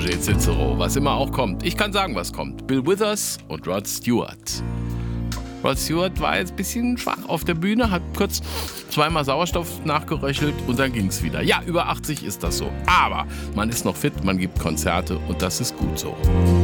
Roger Cicero, was immer auch kommt. Ich kann sagen, was kommt. Bill Withers und Rod Stewart. Rod Stewart war jetzt ein bisschen schwach auf der Bühne, hat kurz zweimal Sauerstoff nachgeröchelt und dann ging es wieder. Ja, über 80 ist das so. Aber man ist noch fit, man gibt Konzerte und das ist gut so.